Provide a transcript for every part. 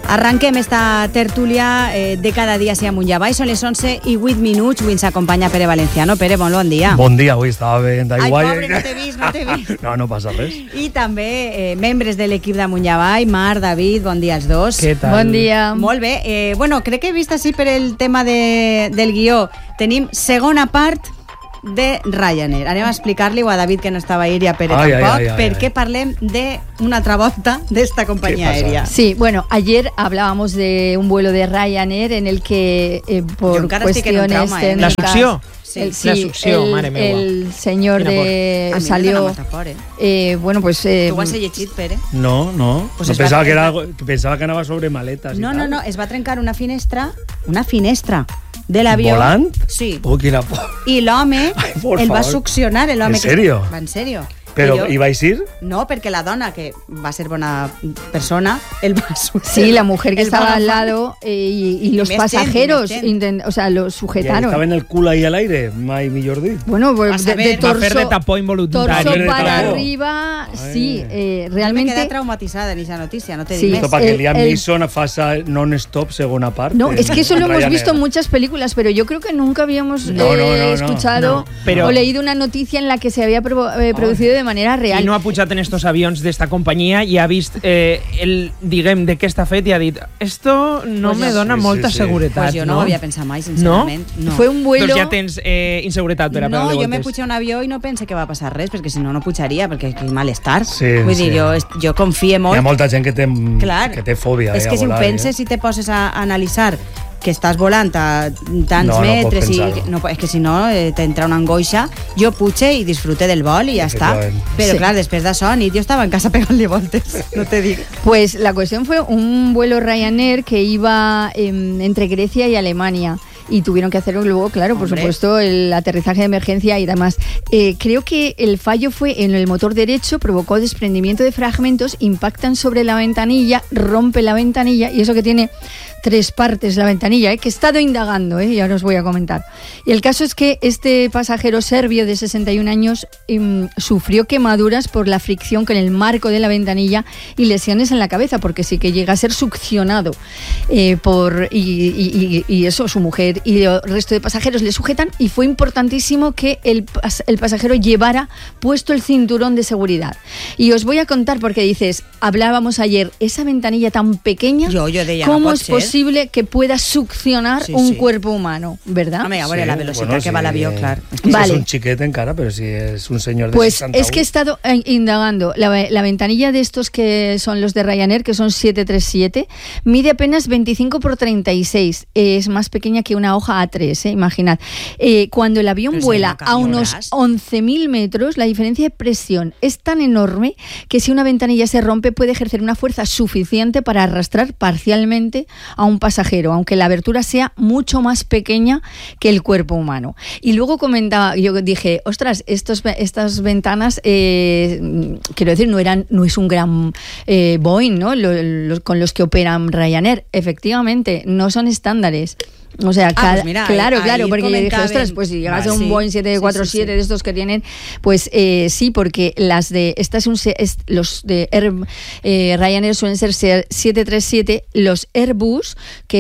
Arranquem esta tertúlia de cada dia si amunt i avall. Són les 11:08. Avui ens acompanya Pere Valenciano. Pere, bon dia. Bon dia, avui estava ben d'aiguall. Ai, pobre, no t'he vist. No passa res. I també membres de l'equip d'Amunt i Avall, Mar, David, bon dia als dos. Què tal? Bon dia. Molt bé. Bueno, crec que he vist així per el tema del guió. Tenim segona part de Ryanair. Anem a explicar-li-ho a David, que no estava ahir, i a Pere tampoc, perquè parlem d'una altra volta d'esta companyia aèria. Sí, bueno, ayer hablábamos de un vuelo de Ryanair en el que por cuestiones técnicas... La succió? Sí, la succió, mare meva. El señor salió... bueno, pues... ¿Tú has llegit, Pere? No. Pues no pensava que anava sobre maletes. No, es va trencar una finestra de l'avió. ¿Volant? Sí. Quina por. I l'home el va succionar. ¿En serio? Va en serio. ¿Pero ibais a ir? No, perquè la dona, que va ser bona persona, el va succionar. Sí, la mujer que estaba al lado y los pasajeros, o sea, lo sujetaron. ¿Estaba en el culo ahí al aire? Mai millor dit. Bueno, pues de torso, va fer de tapó involuntari. Torso para arriba, sí, realmente... Me quedé traumatizada en esa noticia, no te sí, digo. Esto para que Liam Neeson faça non-stop segunda parte. No, es que eso lo hemos visto en muchas películas, pero yo creo que nunca habíamos escuchado o leído una noticia en la que se había producido de manera real. I no ha pujat en estos avions d'esta companyia i ha vist diguem, de què està fet i ha dit esto no me dona molta seguretat. Pues jo no ho havia pensat mai, sincerament. No? Fue un vuelo... Doncs ja tens inseguretat per a No, jo me pujé a un avió i no pense que va passar res, perquè si no, no pujaria, perquè és malestar. Vull dir, jo confie molt. Hi ha molta gent que té fòbia. És que si ho penses, si te poses a analitzar que estàs volant a tants metres és que si no t'entra una angoixa. Jo puge i disfrute del vol i ja està, però clar, després d'això jo estava en casa pegant-li voltes, no te dic. Pues la cuestión fue un vuelo Ryanair que iba entre Grecia y Alemania y tuvieron que hacerlo luego, claro, por supuesto, el aterrizaje de emergencia y demás. Creo que el fallo fue en el motor derecho, provocó desprendimiento de fragmentos, impactan sobre la ventanilla, rompe la ventanilla, y eso que tiene 3 partes la ventanilla, que he estado indagando, y ahora os voy a comentar. Y el caso es que este pasajero serbio de 61 años sufrió quemaduras por la fricción con el marco de la ventanilla y lesiones en la cabeza, porque sí que llega a ser succionado y eso, su mujer y el resto de pasajeros le sujetan, y fue importantísimo que el pasajero llevara puesto el cinturón de seguridad. Y os voy a contar, porque dices, hablábamos ayer, esa ventanilla tan pequeña, ¿cómo es posible que pueda succionar un cuerpo humano, ¿verdad? A veure, la velocitat que va l'avió, clar. Vale. Es un chiquete encara, pero si es un señor de 61. Pues es que he estado indagando. La ventanilla de estos que son los de Ryanair, que son 737, mide apenas 25 por 36. Es más pequeña que una hoja A3, imaginad. Cuando el avión vuela a unos 11.000 metros, la diferencia de presión es tan enorme que si una ventanilla se rompe puede ejercer una fuerza suficiente para arrastrar parcialmente a un pasajero, aunque la abertura sea mucho más pequeña que el cuerpo humano. Y luego comentaba, yo dije, ostras, estas ventanas, quiero decir, no es un gran Boeing, ¿no? Con los que operan Ryanair. Efectivamente, no son estándares. O sea, pues mira, claro, porque yo dije, ostras, pues si llegas a un Boeing 747 de estos que tienen, pues sí, porque las de los de Ryanair suelen ser 737, los Airbus,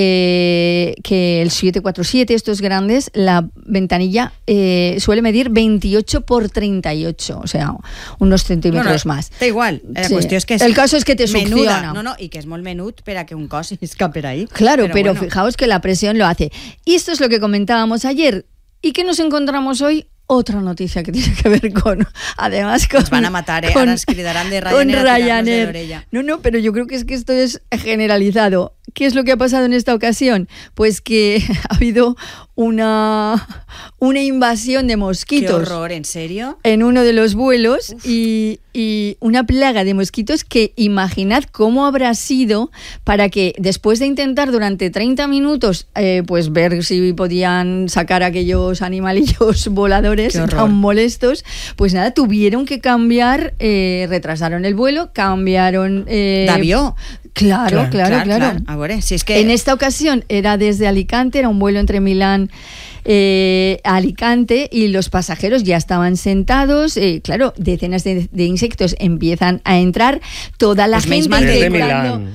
que el 747, estos grandes, la ventanilla suele medir 28 por 38, o sea, unos centímetros más. Da igual, la cuestión es que el caso es que te succiona. No, y que es molt menut per a que un cos escape ahí. Claro, pero fijaos que la presión lo hace. Y esto es lo que comentábamos ayer. ¿Y qué nos encontramos hoy? Otra noticia que tiene que ver con... Además, con... Nos van a matar, ahora nos cridarán de Ryanair. No, pero yo creo que esto es generalizado. ¿Qué es lo que ha pasado en esta ocasión? Pues que ha habido una invasión de mosquitos. ¡Qué horror! ¿En serio? En uno de los vuelos y una plaga de mosquitos que imaginad cómo habrá sido para que después de intentar durante 30 minutos pues ver si podían sacar aquellos animalillos voladores tan molestos, pues nada, tuvieron que cambiar, retrasaron el vuelo, cambiaron... ¿D'avió? Claro. A ver, si es que... En esta ocasión era desde Alicante, era un vuelo entre Milán a Alicante, y los pasajeros ya estaban sentados, claro, decenas de insectos empiezan a entrar, toda la gente desde Milán.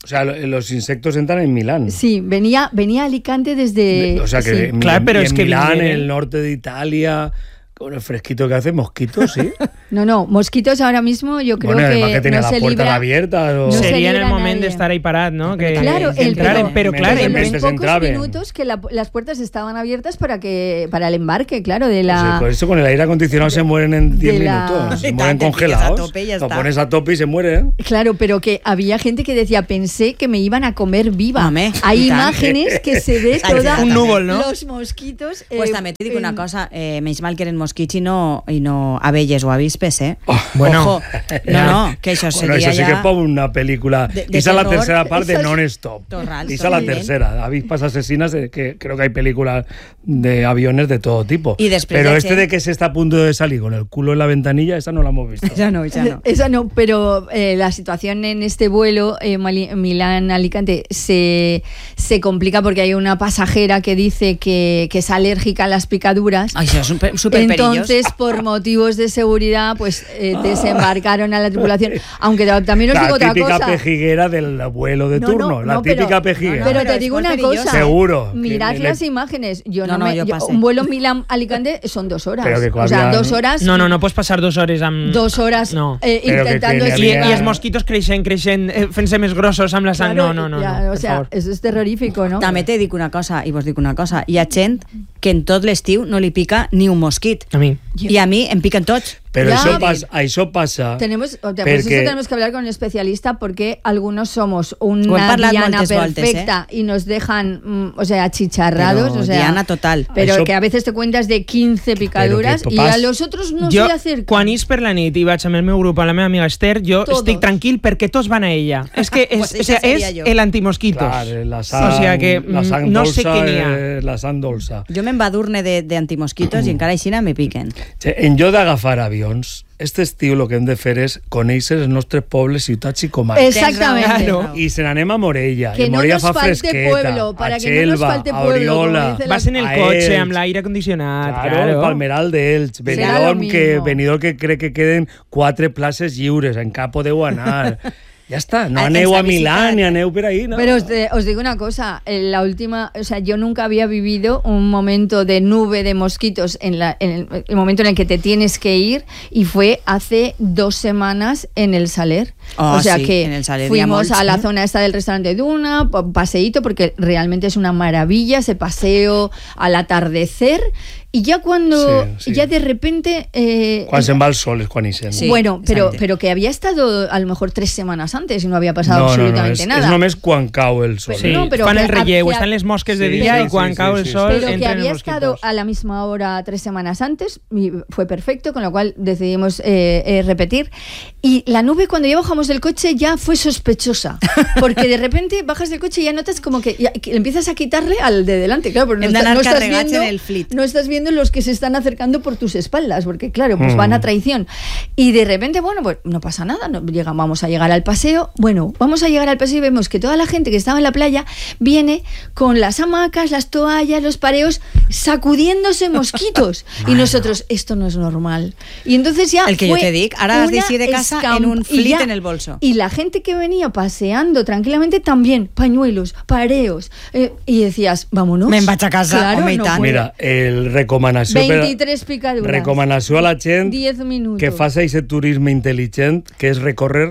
O sea, los insectos entran en Milán. Sí, venía a Alicante desde... O sea, que sí. Milán, Claro, pero es que Milán, viene- el norte de Italia, con el fresquito que hace, mosquitos, ¿sí? No, mosquitos ahora mismo yo creo Bueno, además que que tenía no las se puertas libra... abiertas. O... no se Sería en el libra moment nadie. d'estar ahí parat, ¿no? Que Claro, pero claro, en meses pocos entraven. minutos que las puertas estaban abiertas para el embarque, claro, de la... Pues por eso con el aire acondicionado se mueren en 10 de la- minutos. Se Te mueren pillas a congelados. tope y ya Lo está. pones a tope y se mueren. Claro, pero que había gente que decía, pensé que me iban a comer viva. Home, Hay i tant. imágenes que se ve Exacte. toda Un núvol, no? los mosquitos. Pues també et dic una cosa, menys mal que eren mosquits i no abelles o avispes, eh? Bueno, Ojo, no, que això Bueno, seria eso sí que ja... es para una película. De Esa es la terror. tercera parte de Esa es- Non-Stop. Total, Esa es la totalment. tercera. Avispas asesinas, que creo que hay películas de aviones de todo tipo. Y después Pero de este que- de que se está a punto de salir con el culo en la ventanilla, esa no la hemos visto. Ja no, ja no. Esa no, pero la situación en este vuelo Milán-Alicante se complica porque hay una pasajera que dice que es alérgica a las picaduras. Ai, això és super perillós. Entonces, por motivos de seguridad, pues desembarcaron a la tripulación. Aunque también os La digo otra típica cosa. pejiguera del vuelo de No, turno. no, la no, típica pero- pejiguera. Pero pero te es digo muy una perilloso. cosa. Seguro. Mirad Que las le- imágenes. Yo No, yo pasé. un vuelo Milán-Alicante son 2 horas. Pero que o sea, había- 2 horas. no pots passar 2 hores amb... 2 horas No. Pero que intentando tiene- I, esquivar. I els mosquitos creixent, fent-se més grossos amb la sang. Claro, No, ya, o per sea, favor. eso es terrorífico, ¿no? També te dic una cosa, i vos dic una cosa. Hi ha gent que en tot l'estiu no li pica ni un mosquit. A mi. I a mi em piquen tots. Pero Ya, eso pasa. Pues eso porque- tenemos que hablar con un especialista porque algunos somos Ho hem una parlat diana moltes voltes, perfecta y nos dejan, o sea, achicharrados. Pero o sea, diana total. Pero Això- que a veces te cuentas de 15 picaduras que y a pas- los otros no Jo, se acercan. quan is per la nit i vaig amb el meu grup a la meva amiga Esther, jo Todos. estic tranquil perquè tots van a ella. És que és, Pues o sea, esa seria és jo. el antimosquitos. Claro, la sang, O sea que la sang no dolça sé què n'hi ha. la sang dolça. Jo me'n va dur-ne d'antimosquitos i encara així me piquen. En jo d'agafar avions, este estiu el que hem de fer és conèixer els nostres pobles, ciutats i comarques. Exactamente. Claro. I se n'anem a Morella. Que I no Morella nos fa falte fresqueta. pueblo, para a que no nos Xelva, falte a pueblo, como Oriola. dice Vas en el a cotxe Elx. amb l'aire condicionat. Claro, Palmeral d'Elx. Serà lo mismo. Benidorm que crec que queden 4 places lliures, en cap podeu anar. Ja està, no Ens aneu ha a Milán visitat. ni aneu per ahí, no? Pero os digo una cosa, en la última, o sea, yo nunca había vivido un momento de nube de mosquitos en el momento en el que te tienes que ir y fue hace 2 semanas en el Saler. Oh, o sea sí, que en el Saler fuimos hi ha a la molts, zona esta del restaurante Duna, paseíto, porque realmente es una maravilla ese paseo al atardecer y ya cuando, Sí, sí. ya de repente... Quan se'n va el sol és quan hi sent. Sí. bueno, exacte. pero que había estado a lo mejor 3 semanas antes y no había pasado absolutamente és, nada. és només quan cau el sol. Sí, No, però fan que- el relleu, que- estan les mosques de Sí, dia sí, i quan sí, cau sí, el sí. sol Pero que entren había els estado mosquitos. a la misma hora 3 semanas antes y fue perfecto, con lo cual decidimos repetir. Y la nube cuando ya bajamos del coche ya fue sospechosa, porque de repente bajas del coche y ya notas como que empiezas a quitarle al de delante, claro, pero Hem d'anar carregats en el flit. no estás viendo los que se están acercando por tus espaldas, porque claro, pues van a traición. Y de repente, bueno, pues no pasa nada, vamos a llegar al paseo. Bueno, vamos a llegar al paseo y vemos que toda la gente que estaba en la playa viene con las hamacas, las toallas, los pareos, sacudiéndose mosquitos. Y nosotros, esto no es normal. Y entonces ya El que yo fue te dic, ara has una d'eixir de casa en un y flit ya- en el bolso. Y la gente que venía paseando tranquilamente también, pañuelos, pareos. Y decías, vámonos. Me'n vaig a casa, Claro, home, i no tant. puedo. Mira, el recomanació 23 picaduras. recomanació a la gent 10 minutos. que faci aquest turisme intel·ligent, que és recórrer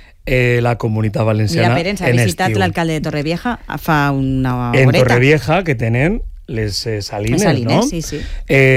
la Comunitat Mira, Valenciana Pere, ens ha en visitat estiu. l'alcalde de Torrevieja fa una En horeta. Torrevieja, que tenen les salines, Les salines, no? sí, sí.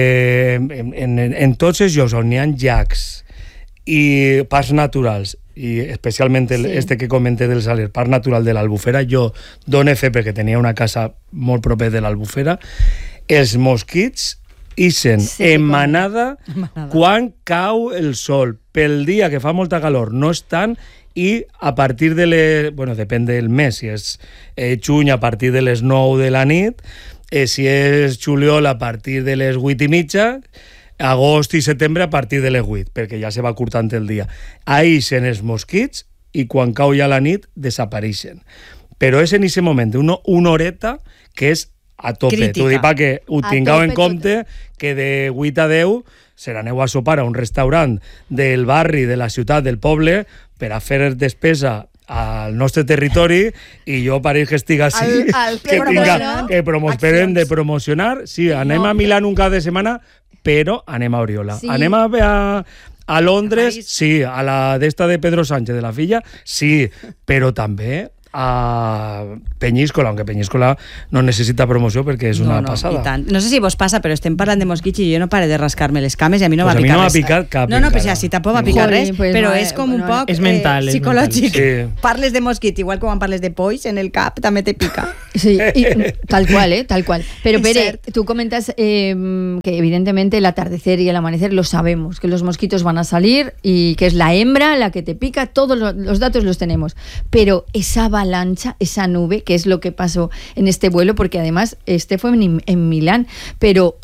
En tots els llocs on hi ha llacs i parcs naturals, i especialment este que comenté del Saler, parc natural de l'Albufera, jo dono fe perquè tenia una casa molt proper de l'Albufera, els mosquits ixen Sí, en manada quan cau el sol. Pel dia que fa molta calor no estan, i a partir de bueno, depèn del mes, si és juny a partir de les 9 de la nit, si és juliol a partir de les 8:30, agost i setembre a partir de les 8, perquè ja se va curtant el dia. Aixen els mosquits i quan cau ja la nit desapareixen. Però és en aquest moment una horeta que és a tope. Crítica. T'ho dic perquè ho A tingueu tope, en compte, que de 8 a 10 se n'aneu a sopar a un restaurant del barri, de la ciutat, del poble, per a fer despesa al nostre territori i jo pareix que estic així, que promocionen de promocionar. Sí, anem a Milán un cap de setmana, però anem a Oriola. Sí. Anem a Londres, sí, a la d'esta de Pedro Sánchez, de la filla, sí, però també a Penyíscola, aunque Penyíscola no necessita promoció perquè és una passada. No sé si vos passa, però estem parlant de mosquits i jo no pare de rascar-me les cames i a mi no m'ha picat res. A mi no m'ha picat cap. No, però si tampoc m'ha picat res, però és com un poc psicològic. Parles de mosquits, igual que quan parles de polls en el cap, també te pica. Sí, tal cual, tal cual. Pero Pere, tú comentas que evidentemente el atardecer y el amanecer lo sabemos, que los mosquitos van a salir y que es la hembra la que te pica, todos los datos los tenemos, pero esa avalancha, esa nube, que es lo que pasó en este vuelo, porque además este fue en Milán, pero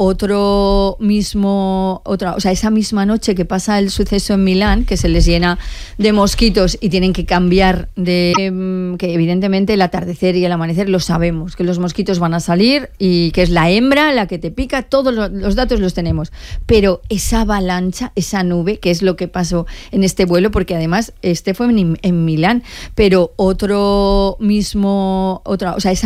esa misma noche que pasa el suceso en Milán, que se les llena de mosquitos y tienen que cambiar que evidentemente el atardecer y el amanecer lo sabemos, que los mosquitos van a salir y que es la hembra la que te pica, todos los datos los tenemos, pero esa avalancha, esa nube, que es lo que pasó en este vuelo, porque además este fue en Milán, pero esa